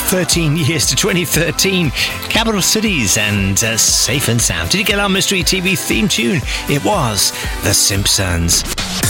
13 years to 2013. Capital Cities and Safe and Sound. Did you get our Mystery TV theme tune? It was The Simpsons.